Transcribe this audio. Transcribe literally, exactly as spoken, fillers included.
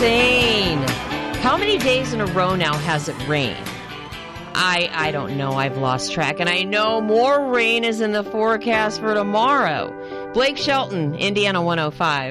insane. How many days in a row now has it rained? I I don't know. I've lost track. And I know more rain is in the forecast for tomorrow. Blake Shelton, Indiana one oh five.